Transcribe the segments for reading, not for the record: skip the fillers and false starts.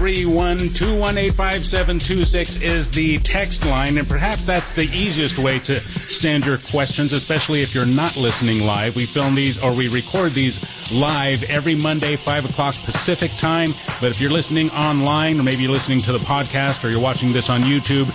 831-218-5726 is the text line, and perhaps that's the easiest way to stand your questions, especially if you're not listening live. We film these, or we record these live every Monday, 5 o'clock Pacific time. But if you're listening online, or maybe you're listening to the podcast, or you're watching this on YouTube,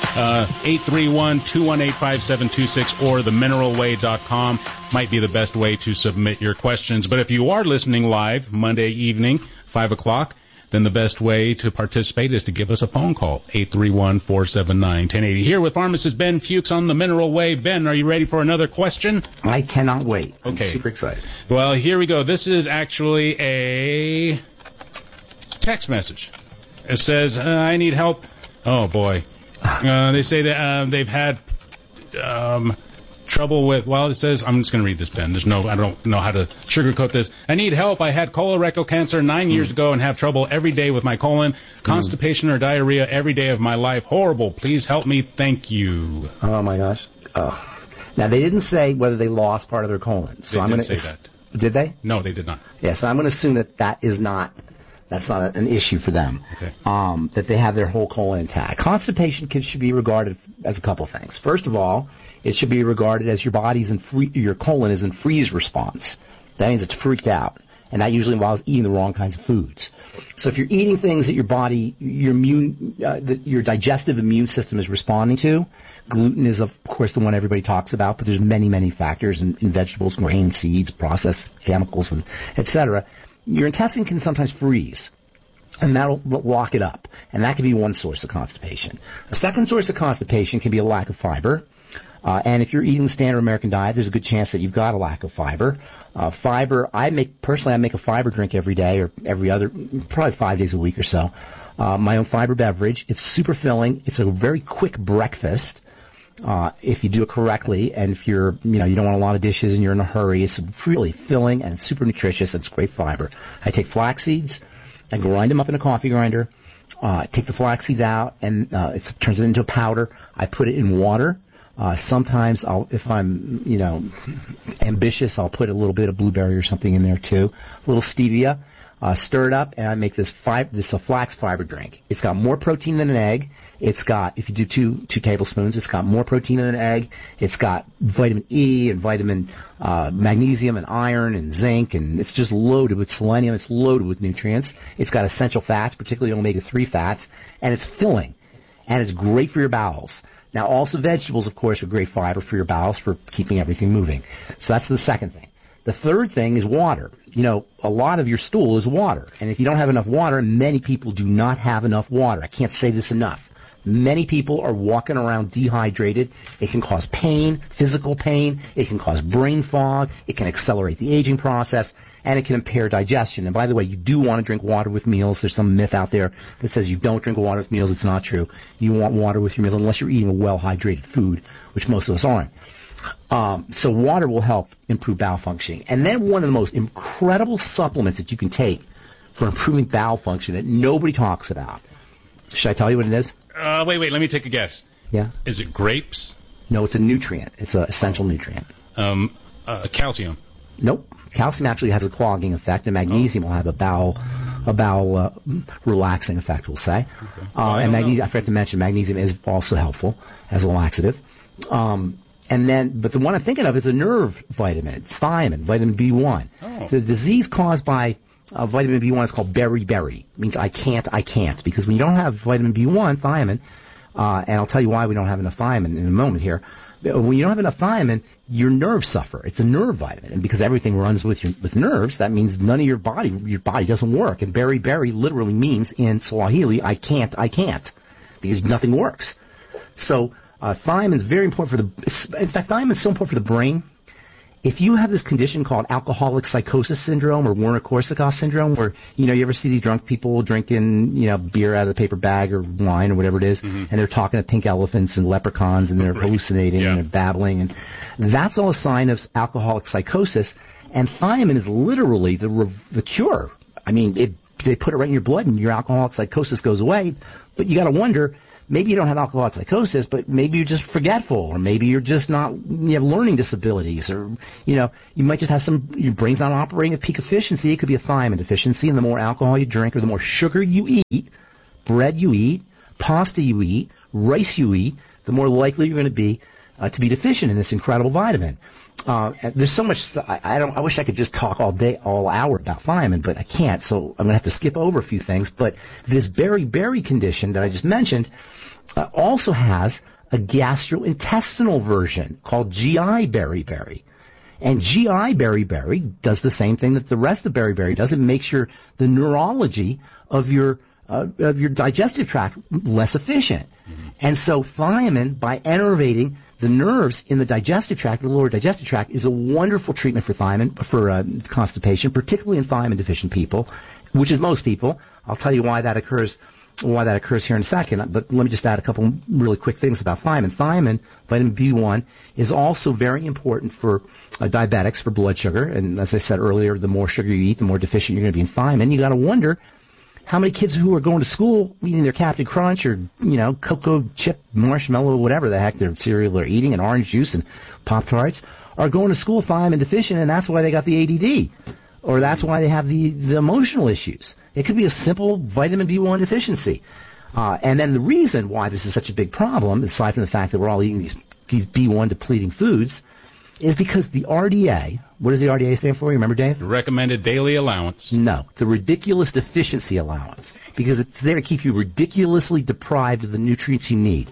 831-218-5726 or themineralway.com might be the best way to submit your questions. But if you are listening live Monday evening, 5 o'clock, then the best way to participate is to give us a phone call, 831-479-1080. Here with pharmacist Ben Fuchs on the Mineral Way. Ben, are you ready for another question? I cannot wait. Okay. I'm super excited. Well, here we go. This is actually a text message. It says, I need help. Oh, boy. They say that they've had trouble with, well, it says, I'm just going to read this, Ben. I don't know how to sugarcoat this. I need help. I had colorectal cancer 9 years ago and have trouble every day with my colon, constipation or diarrhea every day of my life. Horrible. Please help me. Thank you. Oh, my gosh. Oh. Now, they didn't say whether they lost part of their colon. So they I'm didn't gonna say that. Did they? No, they did not. Yeah, so I'm going to assume that's not an issue for them. Okay. That they have their whole colon intact. Constipation should be regarded as a couple things. First of all, it should be regarded as your colon is in freeze response. That means it's freaked out, and that usually involves eating the wrong kinds of foods. So if you're eating things that your digestive immune system is responding to, gluten is of course the one everybody talks about, but there's many, many factors in vegetables, grains, seeds, processed chemicals, and etc. Your intestine can sometimes freeze, and that'll lock it up, and that can be one source of constipation. A second source of constipation can be a lack of fiber. And if you're eating the standard American diet, there's a good chance that you've got a lack of fiber. Fiber, I make a fiber drink every day or every other, probably 5 days a week or so. My own fiber beverage. It's super filling. It's a very quick breakfast. If you do it correctly, and if you don't want a lot of dishes and you're in a hurry, it's really filling and it's super nutritious and it's great fiber. I take flax seeds and grind them up in a coffee grinder. Take the flax seeds out and it turns it into a powder. I put it in water. Sometimes if I'm, ambitious, I'll put a little bit of blueberry or something in there too. A little stevia, stir it up, and I make this a flax fiber drink. It's got more protein than an egg. It's got, if you do two tablespoons, it's got more protein than an egg. It's got vitamin E and magnesium and iron and zinc, and it's just loaded with selenium. It's loaded with nutrients. It's got essential fats, particularly omega-3 fats, and it's filling, and it's great for your bowels. Now, also vegetables, of course, are great fiber for your bowels for keeping everything moving. So that's the second thing. The third thing is water. A lot of your stool is water. And if you don't have enough water, many people do not have enough water. I can't say this enough. Many people are walking around dehydrated. It can cause pain, physical pain. It can cause brain fog. It can accelerate the aging process. And it can impair digestion. And by the way, you do want to drink water with meals. There's some myth out there that says you don't drink water with meals. It's not true. You want water with your meals unless you're eating a well-hydrated food, which most of us aren't. So water will help improve bowel functioning. And then one of the most incredible supplements that you can take for improving bowel function that nobody talks about. Should I tell you what it is? Wait, let me take a guess. Yeah? Is it grapes? No, it's a nutrient. It's an essential nutrient. Calcium. Nope. Calcium actually has a clogging effect, and magnesium will have a bowel relaxing effect, we'll say. Okay. And magnesium, I forgot to mention, magnesium is also helpful as a laxative. But the one I'm thinking of is a nerve vitamin. It's thiamine, vitamin B1. Oh. The disease caused by vitamin B1 is called beriberi. It means I can't. Because when you don't have vitamin B1, thiamine, and I'll tell you why we don't have enough thiamine in a moment here. When you don't have enough thiamine, your nerves suffer. It's a nerve vitamin. And because everything runs with nerves, that means none of your body doesn't work. And beriberi literally means in Swahili, I can't. Because nothing works. So, thiamine is very important in fact, thiamine is so important for the brain. If you have this condition called alcoholic psychosis syndrome or Werner-Korsakoff syndrome, where, you ever see these drunk people drinking, beer out of the paper bag or wine or whatever it is, and they're talking to pink elephants and leprechauns and they're hallucinating and they're babbling, and that's all a sign of alcoholic psychosis, and thiamine is literally the cure. I mean, they put it right in your blood and your alcoholic psychosis goes away, but you gotta wonder, maybe you don't have alcoholic psychosis, but maybe you're just forgetful, or maybe you're just you have learning disabilities, or, you might just have your brain's not operating at peak efficiency. It could be a thiamine deficiency, and the more alcohol you drink or the more sugar you eat, bread you eat, pasta you eat, rice you eat, the more likely you're going to be deficient in this incredible vitamin. There's so much. I wish I could just talk all hour about thiamine, but I can't. So I'm going to have to skip over a few things. But this beriberi condition that I just mentioned also has a gastrointestinal version called GI beriberi. And GI beriberi does the same thing that the rest of beriberi does. It makes the neurology of your digestive tract less efficient. Mm-hmm. And so thiamine, by enervating the nerves in the digestive tract, the lower digestive tract, is a wonderful treatment for constipation, particularly in thiamine deficient people, which is most people. I'll tell you why that occurs here in a second, but let me just add a couple really quick things about thiamine. Thiamine, vitamin B1, is also very important for diabetics, for blood sugar, and as I said earlier, the more sugar you eat, the more deficient you're going to be in thiamine. You got to wonder how many kids who are going to school eating their Captain Crunch or, cocoa chip, marshmallow, whatever the heck their cereal they're eating, and orange juice and Pop-Tarts, are going to school thiamine deficient, and that's why they got the ADD. Or that's why they have the emotional issues. It could be a simple vitamin B1 deficiency. And then the reason why this is such a big problem, aside from the fact that we're all eating these B1 depleting foods, is because the RDA, what does the RDA stand for? You remember, Dave? Recommended daily allowance. No, the ridiculous deficiency allowance, because it's there to keep you ridiculously deprived of the nutrients you need.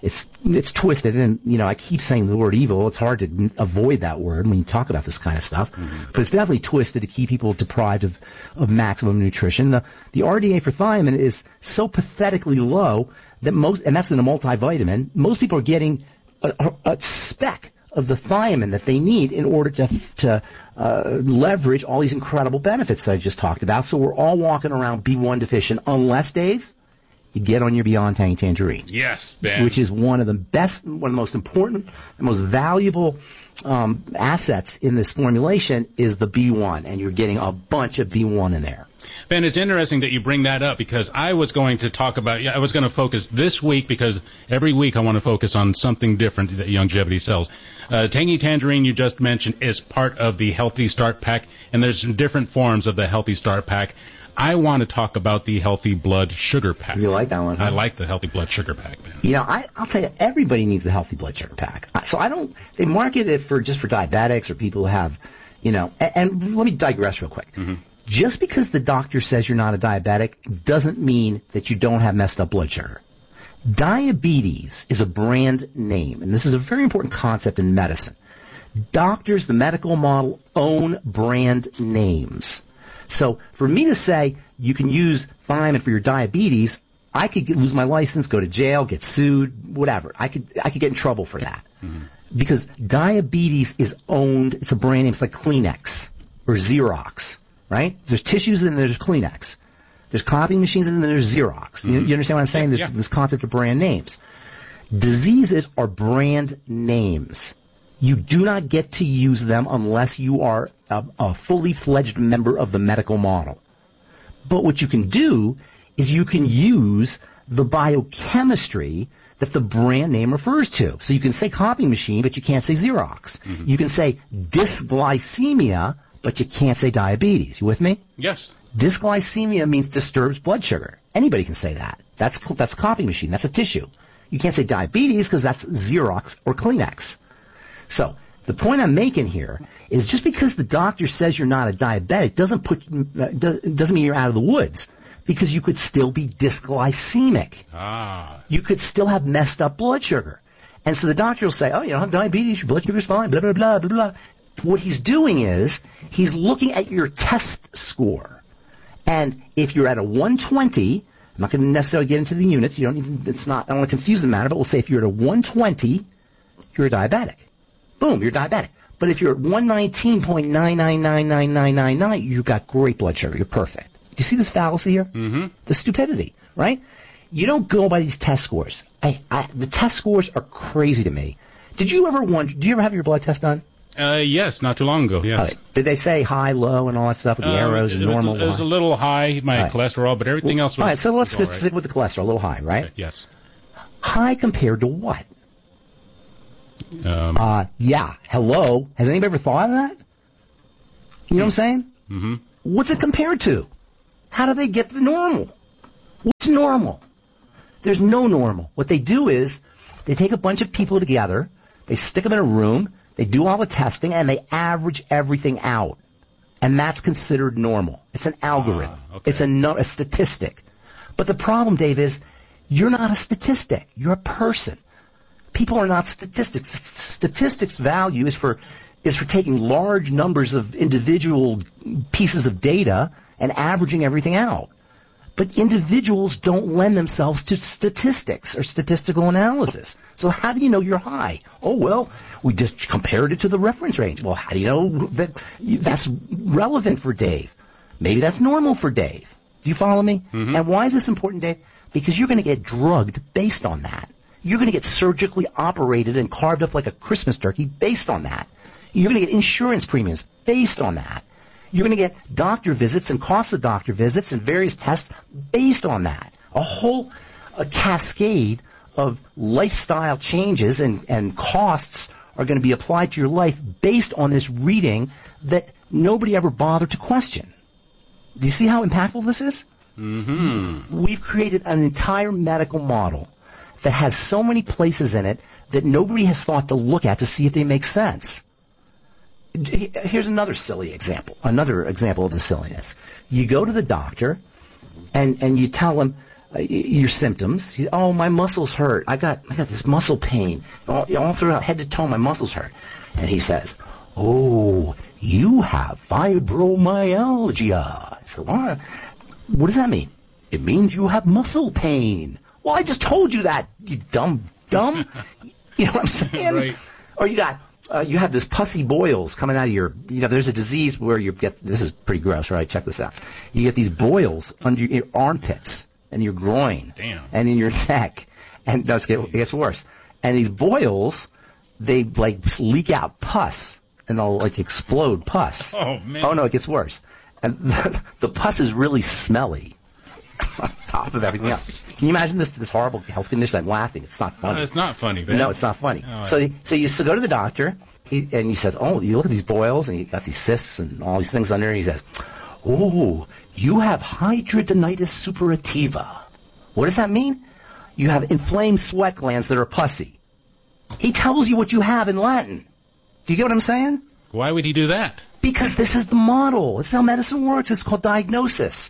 It's twisted, and I keep saying the word evil. It's hard to avoid that word when you talk about this kind of stuff, but it's definitely twisted to keep people deprived of maximum nutrition. The RDA for thiamine is so pathetically low that and that's in a multivitamin, most people are getting a speck of the thiamine that they need in order to leverage all these incredible benefits that I just talked about. So we're all walking around B1 deficient, unless, Dave, you get on your Beyond Tangy Tangerine. Yes, Ben. Which is one of the most important, the most valuable assets in this formulation is the B1, and you're getting a bunch of B1 in there. Ben, it's interesting that you bring that up, because I was going to focus this week, because every week I want to focus on something different that Youngevity sells. Tangy Tangerine, you just mentioned, is part of the Healthy Start Pack, and there's different forms of the Healthy Start Pack. I want to talk about the Healthy Blood Sugar Pack. You like that one, huh? I like the Healthy Blood Sugar Pack, man. I'll tell you, everybody needs the Healthy Blood Sugar Pack. So they market it just for diabetics or people who have, and let me digress real quick. Mm-hmm. Just because the doctor says you're not a diabetic doesn't mean that you don't have messed up blood sugar. Diabetes is a brand name, and this is a very important concept in medicine. Doctors, the medical model, own brand names. So for me to say you can use thiamine for your diabetes, I could lose my license, go to jail, get sued, whatever. I could get in trouble for that. Mm-hmm. Because diabetes is owned, it's a brand name, it's like Kleenex or Xerox, right? There's tissues and there's Kleenex. There's copying machines and then there's Xerox. Mm-hmm. You understand what I'm saying? There's this concept of brand names. Diseases are brand names. You do not get to use them unless you are a fully fledged member of the medical model. But what you can do is you can use the biochemistry that the brand name refers to. So you can say copying machine, but you can't say Xerox. Mm-hmm. You can say dysglycemia, but you can't say diabetes. You with me? Yes. Dysglycemia means disturbs blood sugar. Anybody can say that. That's copying machine. That's a tissue. You can't say diabetes because that's Xerox or Kleenex. So the point I'm making here is just because the doctor says you're not a diabetic doesn't mean you're out of the woods, because you could still be dysglycemic. You could still have messed up blood sugar. And so the doctor will say, oh, you don't have diabetes, your blood sugar's fine, blah, blah, blah, blah, blah. What he's doing is he's looking at your test score. And if you're at a 120, I'm not going to necessarily get into the units. I don't want to confuse the matter, but we'll say if you're at a 120, you're a diabetic. Boom, you're diabetic. But if you're at 119.9999999, you've got great blood sugar. You're perfect. Do you see this fallacy here? Mm-hmm. The stupidity, right? You don't go by these test scores. The test scores are crazy to me. Did you ever have your blood test done? Yes, not too long ago, yes. Right. Did they say high, low, and all that stuff with the arrows and normal? It was a little high, my cholesterol, but everything else was all right, so let's just stick with the cholesterol, a little high, right? Okay, yes. High compared to what? Hello? Has anybody ever thought of that? You know what I'm saying? Mm-hmm. What's it compared to? How do they get the normal? What's normal? There's no normal. What they do is they take a bunch of people together, they stick them in a room, they do all the testing, and they average everything out. And that's considered normal. It's an algorithm. Okay. It's a statistic. But the problem, Dave, is you're not a statistic. You're a person. People are not statistics. Statistics value is for taking large numbers of individual pieces of data and averaging everything out. But individuals don't lend themselves to statistics or statistical analysis. So how do you know you're high? Oh, well, we just compared it to the reference range. Well, how do you know that that's relevant for Dave? Maybe that's normal for Dave. Do you follow me? Mm-hmm. And why is this important, Dave? Because you're going to get drugged based on that. You're going to get surgically operated and carved up like a Christmas turkey based on that. You're going to get insurance premiums based on that. You're going to get doctor visits and costs of doctor visits and various tests based on that. A cascade of lifestyle changes and costs are going to be applied to your life based on this reading that nobody ever bothered to question. Do you see how impactful this is? Mm-hmm. We've created an entire medical model that has so many places in it that nobody has thought to look at to see if they make sense. Here's another silly example, another example of the silliness. You go to the doctor, and you tell him your symptoms. Oh, my muscles hurt. I got this muscle pain. All throughout, head to toe, my muscles hurt. And he says, oh, you have fibromyalgia. I said, what does that mean? It means you have muscle pain. Well, I just told you that, you dumb. You know what I'm saying? Right. Or you have this pussy boils coming out of your, there's a disease where you get, this is pretty gross, right? Check this out. You get these boils under your armpits and your groin. Damn. And in your neck. And it gets worse. And these boils, they leak out pus and they'll explode pus. Oh, man. Oh, no, it gets worse. And the pus is really smelly on top of everything else. Can you imagine this horrible health condition? I'm laughing. It's not funny. No, it's not funny, Ben. No, it's not funny. Oh, so you go to the doctor, and he says, oh, you look at these boils, and you got these cysts and all these things under, and he says, oh, you have hidradenitis suppurativa. What does that mean? You have inflamed sweat glands that are pussy. He tells you what you have in Latin. Do you get what I'm saying? Why would he do that? Because this is the model. This is how medicine works. It's called diagnosis.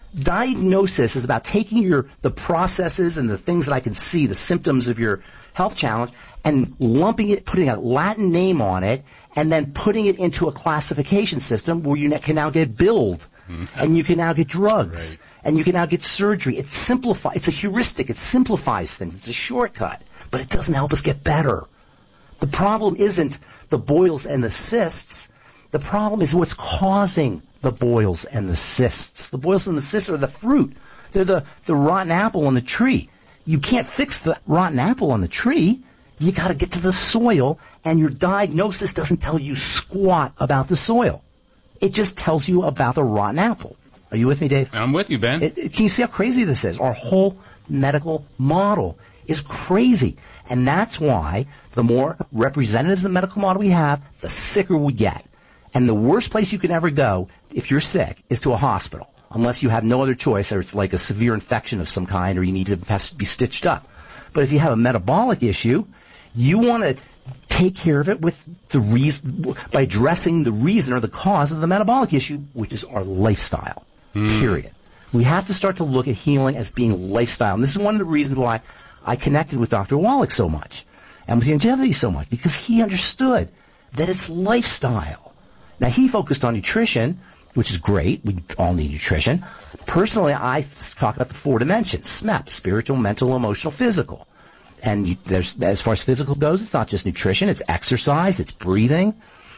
Diagnosis is about taking the processes and the things that I can see, the symptoms of your health challenge, and lumping it, putting a Latin name on it, and then putting it into a classification system where you can now get billed, and you can now get drugs, right, and you can now get surgery. It's a heuristic. It simplifies things. It's a shortcut, but it doesn't help us get better. The problem isn't the boils and the cysts. The problem is what's causing the boils and the cysts. The boils and the cysts are the fruit. They're the rotten apple on the tree. You can't fix the rotten apple on the tree. You got to get to the soil, and your diagnosis doesn't tell you squat about the soil. It just tells you about the rotten apple. Are you with me, Dave? I'm with you, Ben. Can you see how crazy this is? Our whole medical model is crazy. And that's why the more representatives of the medical model we have, the sicker we get. And the worst place you can ever go if you're sick is to a hospital, unless you have no other choice, or it's like a severe infection of some kind, or you need to be stitched up. But if you have a metabolic issue, you want to take care of it with the reason, by addressing the reason or the cause of the metabolic issue, which is our lifestyle. Period. We have to start to look at healing as being lifestyle. And this is one of the reasons why I connected with Dr. Wallach so much and with Longevity so much, because he understood that it's lifestyle. Now, he focused on nutrition, which is great. We all need nutrition. Personally, I talk about the 4 dimensions, SMEP, spiritual, mental, emotional, physical. And as far as physical goes, it's not just nutrition. It's exercise. It's breathing.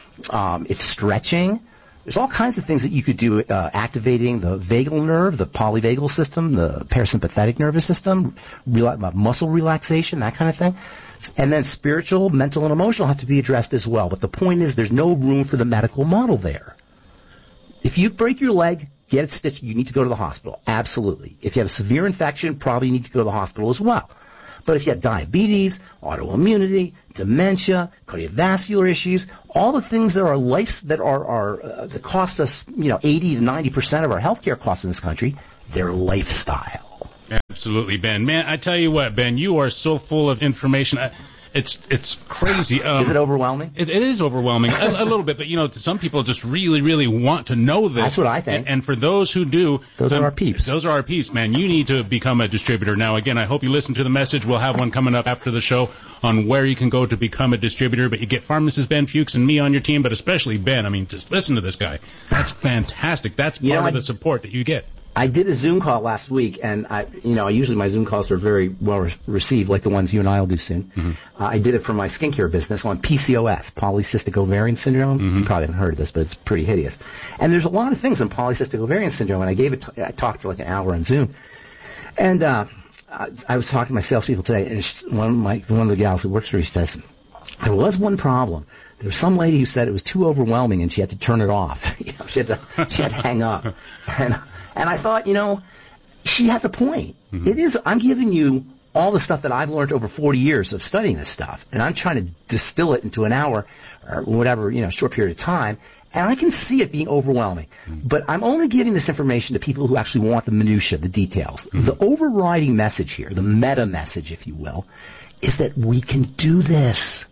It's stretching. There's all kinds of things that you could do, activating the vagal nerve, the polyvagal system, the parasympathetic nervous system, muscle relaxation, that kind of thing. And then spiritual, mental, and emotional have to be addressed as well. But the point is there's no room for the medical model there. If you break your leg, get it stitched, you need to go to the hospital. Absolutely. If you have a severe infection, probably you need to go to the hospital as well. But if you have diabetes, autoimmunity, dementia, cardiovascular issues, all the things that are that cost us, 80 to 90% of our healthcare costs in this country, they're lifestyle. Absolutely, Ben. Man, I tell you what, Ben, you are so full of information. It's crazy. Is it overwhelming? It is overwhelming a little bit, but some people just really, really want to know this. That's what I think. And for those who do, those are our peeps. Those are our peeps, man. You need to become a distributor. Now, again, I hope you listen to the message. We'll have one coming up after the show on where you can go to become a distributor. But you get Pharmacist Ben Fuchs and me on your team, but especially Ben. I mean, just listen to this guy. That's fantastic. That's part of the support that you get. I did a Zoom call last week, and usually my Zoom calls are very well received, like the ones you and I will do soon. Mm-hmm. I did it for my skincare business on PCOS, polycystic ovarian syndrome. Mm-hmm. You probably haven't heard of this, but it's pretty hideous. And there's a lot of things in polycystic ovarian syndrome, and I talked for like an hour on Zoom. And I was talking to my salespeople today, and one of the gals who works for me says, there was one problem. There was some lady who said it was too overwhelming, and she had to turn it off. She had to hang up. And I thought, she has a point. Mm-hmm. It is. I'm giving you all the stuff that I've learned over 40 years of studying this stuff, and I'm trying to distill it into an hour or whatever, short period of time. And I can see it being overwhelming. Mm-hmm. But I'm only giving this information to people who actually want the minutia, the details. Mm-hmm. The overriding message here, the meta message, if you will, is that we can do this.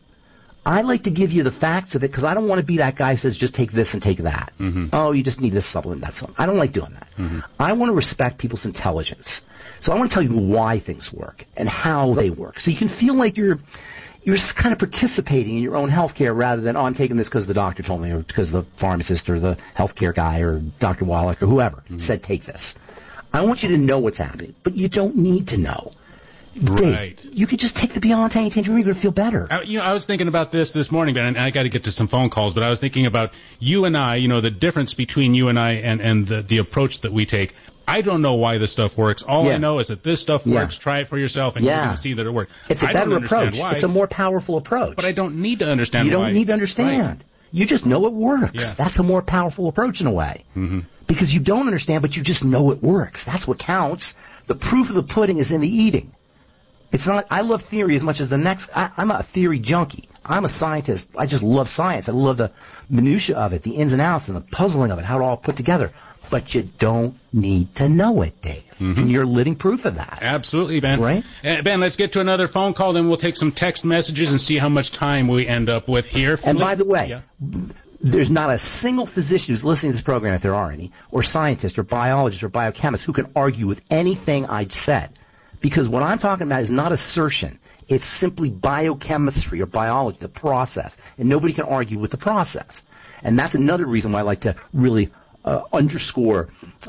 I like to give you the facts of it because I don't want to be that guy who says just take this and take that. Mm-hmm. Oh, you just need this supplement, that supplement. I don't like doing that. Mm-hmm. I want to respect people's intelligence. So I want to tell you why things work and how they work. So you can feel like you're just kind of participating in your own healthcare rather than, I'm taking this because the doctor told me or because the pharmacist or the healthcare guy or Dr. Wallach or whoever said take this. I want you to know what's happening, but you don't need to know. Right. Dave, you could just take the Beyond Tangy Tangerine. You're going to feel better. I was thinking about this morning, Ben, and I got to get to some phone calls, but I was thinking about you and I, the difference between you and I and the approach that we take. I don't know why this stuff works. All I know is that this stuff works. Try it for yourself, and you're going to see that it works. It's a better approach. Why, it's a more powerful approach. But I don't need to understand why. You don't need to understand. Right. You just know it works. Yeah. That's a more powerful approach in a way. Mm-hmm. Because you don't understand, but you just know it works. That's what counts. The proof of the pudding is in the eating. It's not. I love theory as much as the next. I'm a theory junkie. I'm a scientist. I just love science. I love the minutia of it, the ins and outs, and the puzzling of it, how it all put together. But you don't need to know it, Dave. Mm-hmm. And you're living proof of that. Absolutely, Ben. Right? Ben, let's get to another phone call, then we'll take some text messages and see how much time we end up with here. And by the way, there's not a single physician who's listening to this program, if there are any, or scientist, or biologist, or biochemist, who can argue with anything I said. Because what I'm talking about is not assertion. It's simply biochemistry or biology, the process. And nobody can argue with the process. And that's another reason why I like to really underscore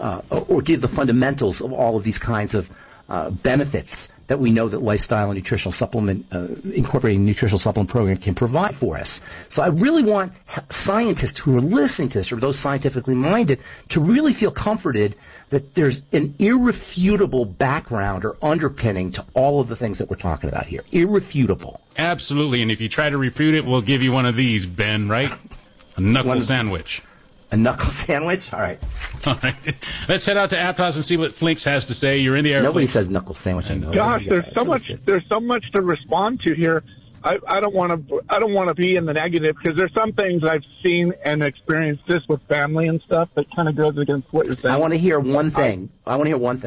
or give the fundamentals of all of these kinds of benefits that we know that lifestyle and nutritional supplement, incorporating nutritional supplement program can provide for us. So I really want scientists who are listening to this, or those scientifically minded, to really feel comforted that there's an irrefutable background or underpinning to all of the things that we're talking about here. Irrefutable. Absolutely. And if you try to refute it, we'll give you one of these, Ben, right? A knuckle sandwich. A knuckle sandwich? All right. All right. Let's head out to Aptos and see what Flinks has to say. You're in the air. Nobody Flinks. says knuckle sandwich. Gosh, there's so much to respond to here. I don't want to be in the negative because there's some things I've seen and experienced this with family and stuff that kind of goes against what you're saying. I want to hear one thing. Huh? I want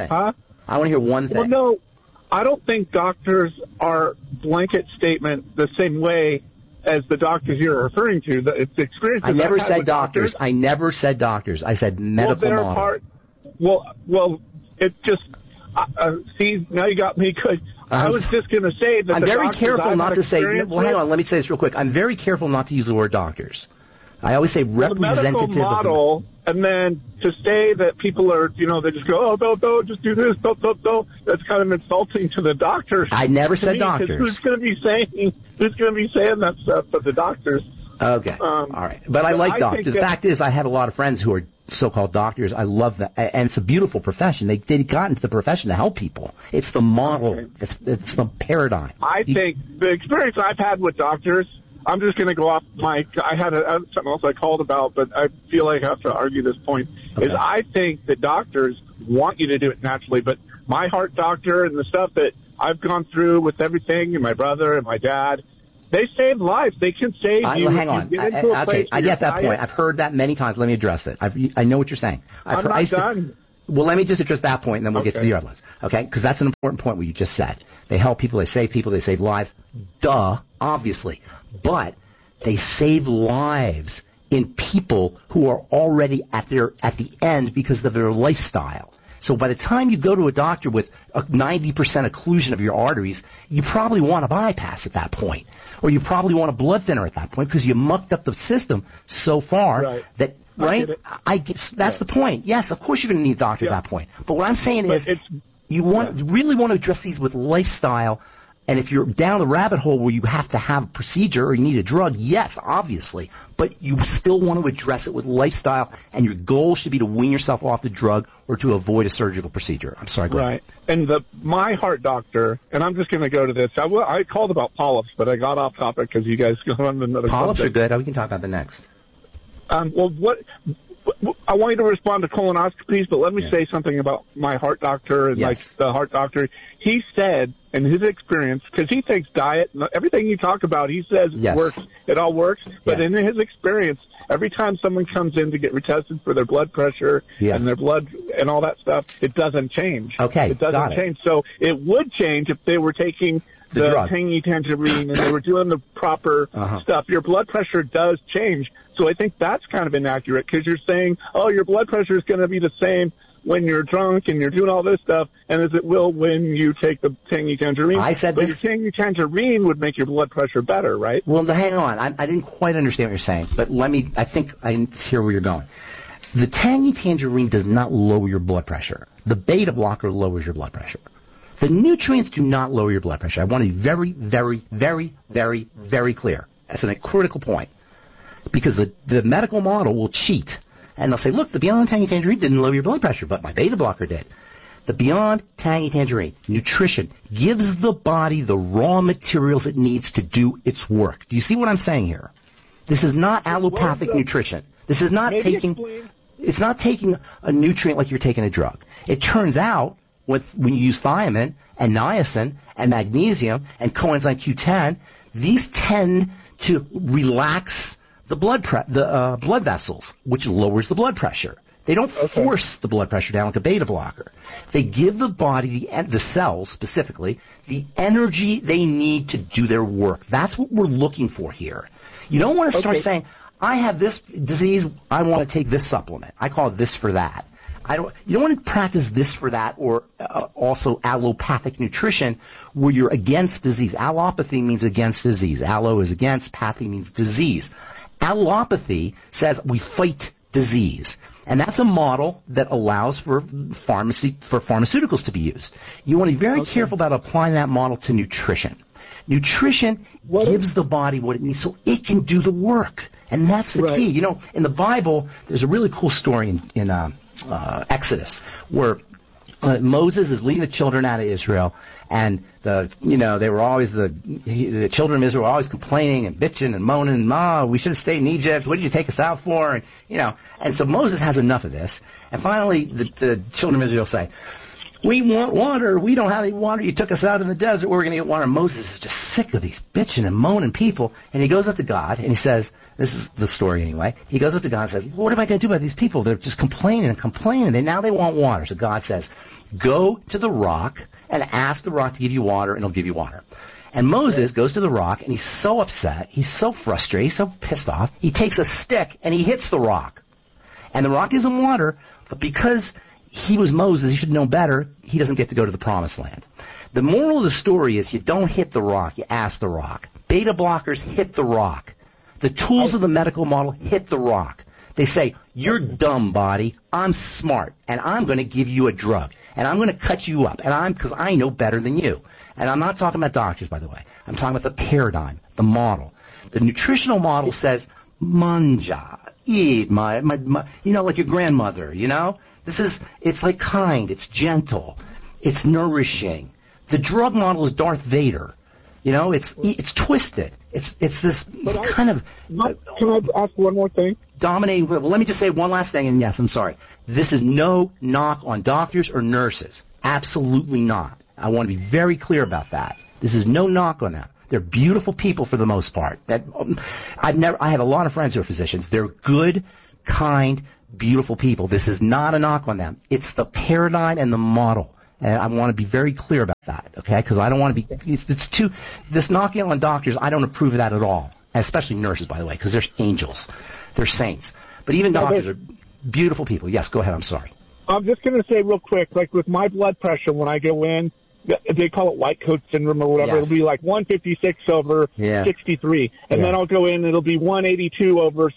to hear one thing. Well, no, I don't think doctors are blanket statement the same way as the doctors you're referring to. It's experiences. I never said doctors. I never said doctors. I said medical model. Well, it just see, now you got me good. I was just going to say that I'm very careful not to say. Well, hang on. Let me say this real quick. I'm very careful not to use the word doctors. I always say representative. The medical model, and then to say that people are, they just go, oh, just do this, don't. That's kind of insulting to the doctors. I never said doctors. Who's going to be saying that stuff but the doctors? Okay. All right. But I like doctors. The fact is, I have a lot of friends who are so-called doctors. I love that. And it's a beautiful profession. They got into the profession to help people. It's the model. Okay. It's the paradigm. I think the experience I've had with doctors, I'm just going to go off I had something else I called about, but I feel like I have to argue this point, is I think that doctors want you to do it naturally, but my heart doctor and the stuff that I've gone through with everything, and my brother and my dad, they save lives. They can save you. Hang on. I get that point. I've heard that many times. Let me address it. I know what you're saying. I'm not done. Well, let me just address that point, and then we'll get to the other ones. Okay? Because that's an important point what you just said. They help people, they save lives. Duh, obviously. But they save lives in people who are already at the end because of their lifestyle. So by the time you go to a doctor with a 90% occlusion of your arteries, you probably want a bypass at that point. Or you probably want a blood thinner at that point because you mucked up the system so far that... Right? I guess that's the point. Yes, of course you're going to need a doctor at that point. But what I'm saying is you really want to address these with lifestyle. And if you're down the rabbit hole where you have to have a procedure or you need a drug, yes, obviously. But you still want to address it with lifestyle, and your goal should be to wean yourself off the drug or to avoid a surgical procedure. I'm sorry, go ahead. And my heart doctor, and I'm just going to go to this. I called about polyps, but I got off topic because you guys go on another Polyps subject. are good. We can talk about the next. Well, I want you to respond to colonoscopies, but let me say something about my heart doctor and like the heart doctor. He said, in his experience, because he takes diet and everything you talk about, he says it works. It all works. But in his experience, every time someone comes in to get retested for their blood pressure and their blood and all that stuff, it doesn't change. Okay, it doesn't change. So it would change if they were taking the tangy tangerine and they were doing the proper stuff. Your blood pressure does change. So I think that's kind of inaccurate because you're saying, oh, your blood pressure is going to be the same when you're drunk and you're doing all this stuff, and as it will when you take the tangy tangerine. I said but your tangy tangerine would make your blood pressure better, right? Well, hang on. I didn't quite understand what you're saying, but I think I hear where you're going. The tangy tangerine does not lower your blood pressure. The beta blocker lowers your blood pressure. The nutrients do not lower your blood pressure. I want to be very, very, very, very, very clear. That's a critical point. Because the medical model will cheat. And they'll say, look, the Beyond Tangy Tangerine didn't lower your blood pressure, but my beta blocker did. The Beyond Tangy Tangerine nutrition gives the body the raw materials it needs to do its work. Do you see what I'm saying here? This is not allopathic nutrition. This is not it's not taking a nutrient like you're taking a drug. It turns out when you use thiamine and niacin and magnesium and coenzyme Q10, these tend to relax the blood vessels, which lowers the blood pressure. They don't force the blood pressure down like a beta blocker. They give the body, the cells specifically, the energy they need to do their work. That's what we're looking for here. You don't want to start saying, I have this disease, I want to take this supplement. I call it this for that. You don't want to practice this for that or also allopathic nutrition where you're against disease. Allopathy means against disease. Allo is against, pathy means disease. Allopathy says we fight disease. And that's a model that allows for pharmaceuticals to be used. You want to be very careful about applying that model to nutrition. Nutrition gives the body what it needs so it can do the work. And that's the key. You know, in the Bible, there's a really cool story in Exodus where Moses is leading the children out of Israel, and they were always the children of Israel were always complaining and bitching and moaning. We should have stayed in Egypt. What did you take us out for? And so Moses has enough of this, and finally the children of Israel say, "We want water. We don't have any water. You took us out in the desert. We're going to get water." And Moses is just sick of these bitching and moaning people, and he goes up to God and he says, "This is the story anyway." He goes up to God and says, "What am I going to do about these people? They're just complaining and complaining. Now they want water." So God says, "Go to the rock and ask the rock to give you water, and it'll give you water." And Moses goes to the rock, and he's so upset, he's so frustrated, he's so pissed off, he takes a stick and he hits the rock. And the rock isn't water, but because he was Moses, he should know better, he doesn't get to go to the promised land. The moral of the story is you don't hit the rock, you ask the rock. Beta blockers hit the rock. The tools of the medical model hit the rock. They say, "You're dumb, body. I'm smart, and I'm going to give you a drug, and I'm going to cut you up, because I know better than you." And I'm not talking about doctors, by the way. I'm talking about the paradigm, the model. The nutritional model says, "Manja, eat my like your grandmother, it's like kind, it's gentle, it's nourishing." The drug model is Darth Vader. It's twisted. It's this kind of... Can I ask one more thing? Dominating... Well, let me just say one last thing, and yes, I'm sorry. This is no knock on doctors or nurses. Absolutely not. I want to be very clear about that. This is no knock on them. They're beautiful people for the most part. I have a lot of friends who are physicians. They're good, kind, beautiful people. This is not a knock on them. It's the paradigm and the model. And I want to be very clear about that, okay? Because I don't want to be, this knocking on doctors, I don't approve of that at all. Especially nurses, by the way, because they're angels. They're saints. But even doctors are beautiful people. Yes, go ahead. I'm sorry. I'm just going to say real quick, like with my blood pressure, when I go in, they call it white coat syndrome or whatever. Yes. It'll be like 156 over 63. And then I'll go in, it'll be 182 over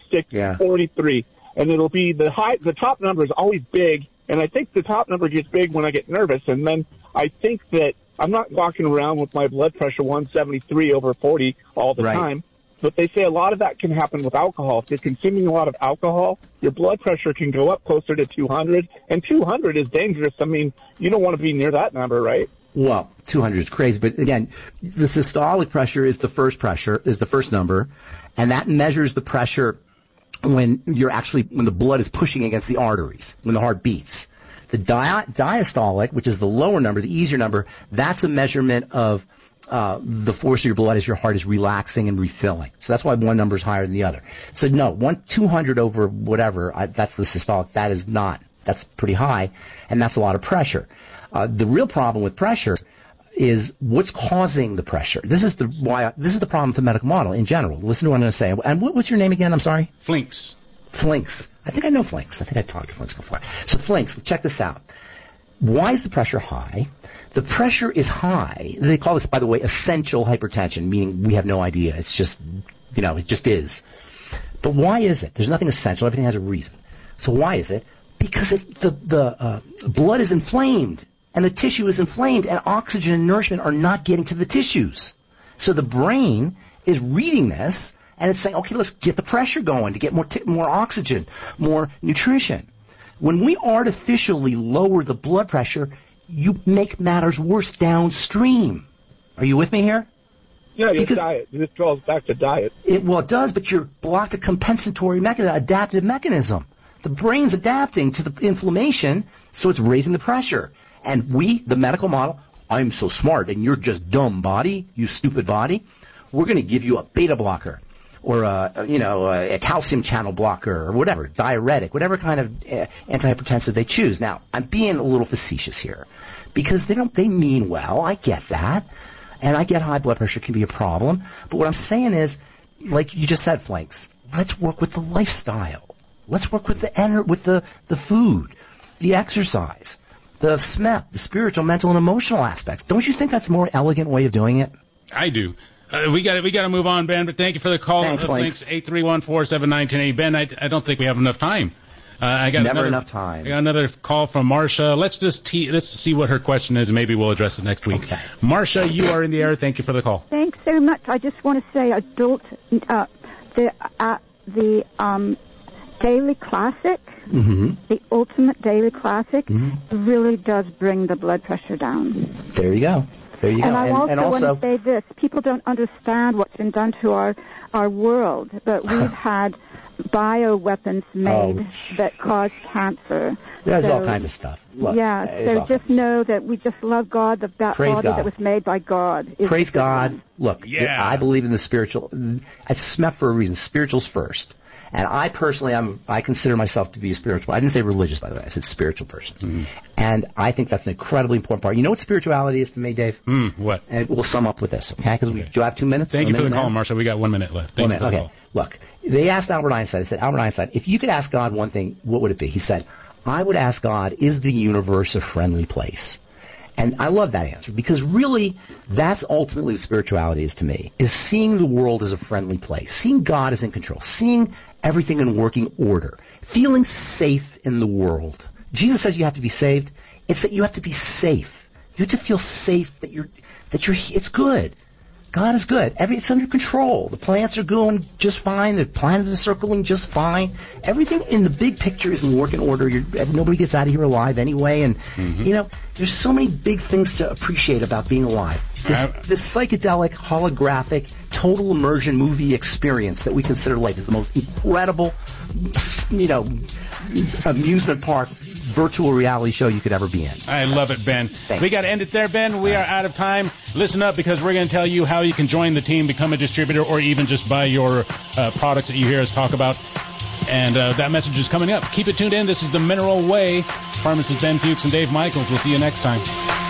43. And it'll be the top number is always big. And I think the top number gets big when I get nervous. And then I think that I'm not walking around with my blood pressure 173 over 40 all the time. But they say a lot of that can happen with alcohol. If you're consuming a lot of alcohol, your blood pressure can go up closer to 200. And 200 is dangerous. I mean, you don't want to be near that number, right? Well, 200 is crazy. But again, the systolic pressure is the first number. And that measures the pressure when the blood is pushing against the arteries, when the heart beats. The diastolic, which is the lower number, the easier number, that's a measurement of the force of your blood as your heart is relaxing and refilling. So that's why one number is higher than the other. So no, 200 over whatever, that's the systolic. That is not. That's pretty high, and that's a lot of pressure. The real problem with pressure is what's causing the pressure. This is the problem with the medical model in general. Listen to what I'm going to say. And what's your name again? I'm sorry? Flinks. Flinks. I think I know Flinks. I think I talked to Flinks before. So Flinks, check this out. Why is the pressure high? The pressure is high. They call this, by the way, essential hypertension, meaning we have no idea. It's just, it just is. But why is it? There's nothing essential. Everything has a reason. So why is it? Because the blood is inflamed, and the tissue is inflamed, and oxygen and nourishment are not getting to the tissues. So the brain is reading this, and it's saying, okay, let's get the pressure going to get more oxygen, more nutrition. When we artificially lower the blood pressure, you make matters worse downstream. Are you with me here? Yeah, it's diet. This draws back to diet. It does, but you're blocked a compensatory mechanism, adaptive mechanism. The brain's adapting to the inflammation, so it's raising the pressure. And the medical model, I'm so smart and you're just dumb body, you stupid body, we're going to give you a beta blocker or a calcium channel blocker or whatever, diuretic, whatever kind of antihypertensive they choose. Now, I'm being a little facetious here because they mean well. I get that. And I get high blood pressure can be a problem. But what I'm saying is, like you just said, Flanks, let's work with the lifestyle. Let's work with the food, the exercise, the SMEP, the spiritual, mental, and emotional aspects. Don't you think that's a more elegant way of doing it? I do. We got to move on, Ben. But thank you for the call. Thanks, Thanks. 831-479-1080. Ben, I don't think we have enough time. Enough time. I got another call from Marcia. Let's see what her question is, and maybe we'll address it next week. Okay. Marcia, you are in the air. Thank you for the call. Thanks so much. I just want to say the Daily Classic, the Ultimate Daily Classic, really does bring the blood pressure down. There you go. And I also want to say this. People don't understand what's been done to our world, but we've had bioweapons made that cause cancer. There's all kinds of stuff. Look, so just know that we just love God, that body that was made by God. Praise God. Look, I believe in the spiritual. It's SMEP for a reason. Spiritual's first. And I personally, I consider myself to be a spiritual. I didn't say religious, by the way. I said spiritual person. And I think that's an incredibly important part. You know what spirituality is to me, Dave? What? And we'll sum up with this, okay? Because do you have 2 minutes? Thank you for the call, Marshall. We got 1 minute left. Thank you for the call. Look, they asked Albert Einstein. They said, Albert Einstein, if you could ask God one thing, what would it be? He said, I would ask God, is the universe a friendly place? And I love that answer because really that's ultimately what spirituality is to me, is seeing the world as a friendly place, seeing God as in control, seeing everything in working order, feeling safe in the world. Jesus says you have to be saved. It's that you have to be safe. You have to feel safe that it's good. God is good. It's under control. The plants are going just fine. The planets are circling just fine. Everything in the big picture is in working order. Nobody gets out of here alive anyway. And, there's so many big things to appreciate about being alive. This psychedelic, holographic, total immersion movie experience that we consider life is the most incredible, amusement park virtual reality show you could ever be in. I love it, Ben. Thanks. We got to end it there, Ben. We are out of time. Listen up, because we're going to tell you how you can join the team, become a distributor, or even just buy your products that you hear us talk about. And that message is coming up. Keep it tuned in. This is The Mineral Way. Pharmacists Ben Fuchs and Dave Michaels. We'll see you next time.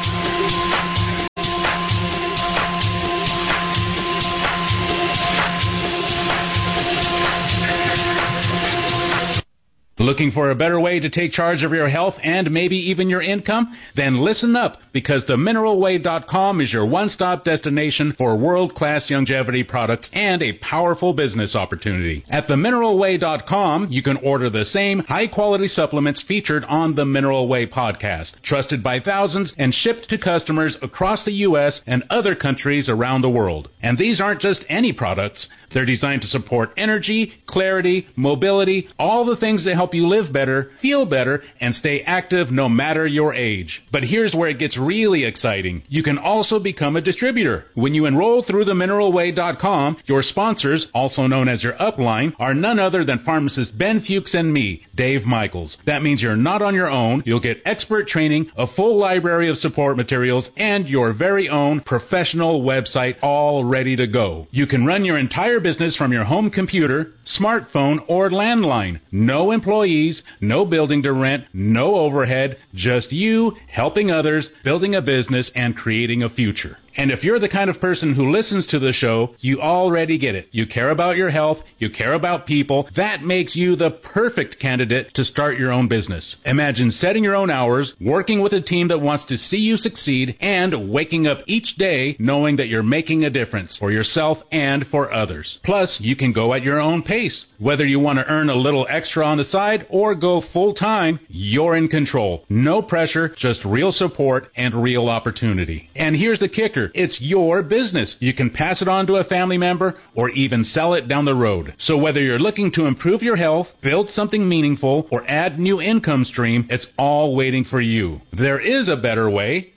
Looking for a better way to take charge of your health and maybe even your income? Then listen up, because themineralway.com is your one-stop destination for world-class longevity products and a powerful business opportunity. At themineralway.com, you can order the same high-quality supplements featured on the Mineral Way podcast, trusted by thousands and shipped to customers across the U.S. and other countries around the world. And these aren't just any products. They're designed to support energy, clarity, mobility, all the things that help you live better, feel better, and stay active no matter your age. But here's where it gets really exciting. You can also become a distributor. When you enroll through themineralway.com, your sponsors, also known as your upline, are none other than pharmacist Ben Fuchs and me, Dave Michaels. That means you're not on your own. You'll get expert training, a full library of support materials, and your very own professional website all ready to go. You can run your entire business from your home computer, smartphone, or landline. No employees, no building to rent, no overhead, just you helping others, building a business, and creating a future. And if you're the kind of person who listens to the show, you already get it. You care about your health. You care about people. That makes you the perfect candidate to start your own business. Imagine setting your own hours, working with a team that wants to see you succeed, and waking up each day knowing that you're making a difference for yourself and for others. Plus, you can go at your own pace. Whether you want to earn a little extra on the side or go full-time, you're in control. No pressure, just real support and real opportunity. And here's the kicker. It's your business. You can pass it on to a family member or even sell it down the road. So whether you're looking to improve your health, build something meaningful, or add new income stream, it's all waiting for you. There is a better way,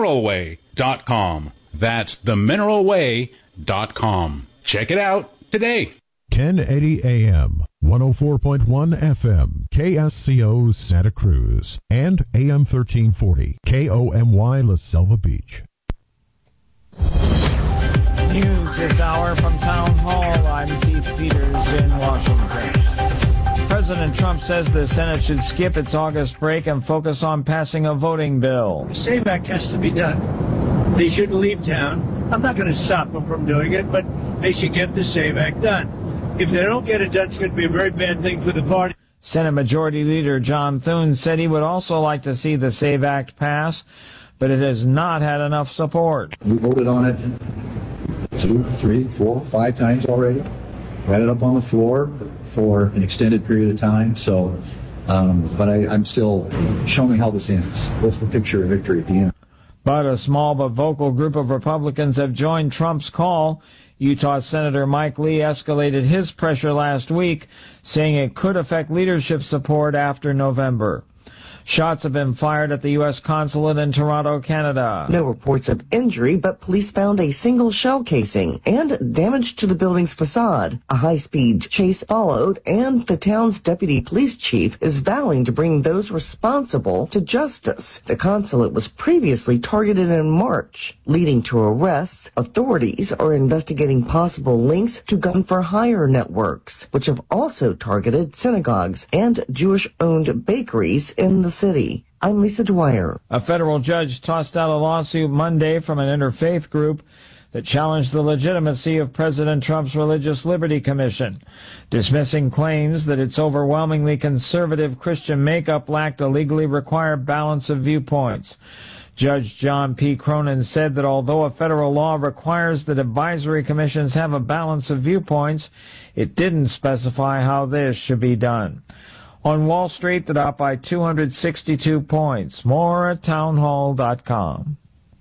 themineralway.com. That's themineralway.com. Check it out today. 1080 AM, 104.1 FM, KSCO Santa Cruz, and AM 1340, KOMY La Selva Beach. News this hour from Town Hall. I'm Keith Peters in Washington. President Trump says the Senate should skip its August break and focus on passing a voting bill. The SAVE Act has to be done. They shouldn't leave town. I'm not going to stop them from doing it, but they should get the SAVE Act done. If they don't get it done, it's going to be a very bad thing for the party. Senate Majority Leader John Thune said he would also like to see the SAVE Act pass, but it has not had enough support. We voted on it 2, 3, 4, 5 times already. We had it up on the floor for an extended period of time. So, but I'm still showing how this ends. What's the picture of victory at the end? But a small but vocal group of Republicans have joined Trump's call. Utah Senator Mike Lee escalated his pressure last week, saying it could affect leadership support after November. Shots have been fired at the U.S. consulate in Toronto, Canada. No reports of injury, but police found a single shell casing and damage to the building's facade. A high-speed chase followed, and the town's deputy police chief is vowing to bring those responsible to justice. The consulate was previously targeted in March, leading to arrests. Authorities are investigating possible links to gun-for-hire networks, which have also targeted synagogues and Jewish-owned bakeries in the city. I'm Lisa Dwyer. A federal judge tossed out a lawsuit Monday from an interfaith group that challenged the legitimacy of President Trump's Religious Liberty Commission, dismissing claims that its overwhelmingly conservative Christian makeup lacked a legally required balance of viewpoints. Judge John P. Cronin said that although a federal law requires that advisory commissions have a balance of viewpoints, it didn't specify how this should be done. On Wall Street, the Dow by 262 points. More at townhall.com.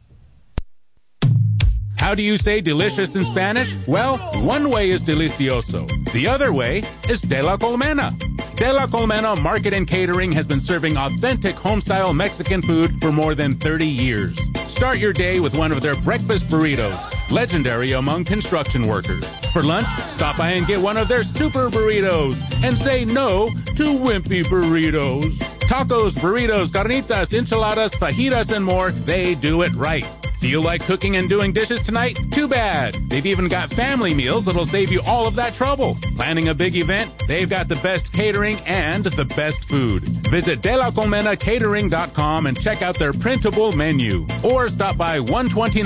How do you say delicious in Spanish? Well, one way is delicioso. The other way is de la colmena. De la Colmena Market and Catering has been serving authentic home-style Mexican food for more than 30 years. Start your day with one of their breakfast burritos, legendary among construction workers. For lunch, stop by and get one of their super burritos and say no to wimpy burritos. Tacos, burritos, carnitas, enchiladas, fajitas, and more, they do it right. Feel like cooking and doing dishes tonight? Too bad. They've even got family meals that'll save you all of that trouble. Planning a big event? They've got the best catering and the best food. Visit DeLaColmenacatering.com and check out their printable menu. Or stop by 129